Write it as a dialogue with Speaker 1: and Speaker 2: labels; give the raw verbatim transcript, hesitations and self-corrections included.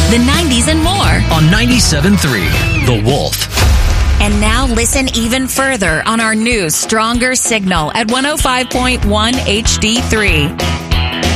Speaker 1: the nineties, and more.
Speaker 2: On ninety-seven point three, The Wolf.
Speaker 1: And now listen even further on our new, stronger signal at one oh five point one H D three.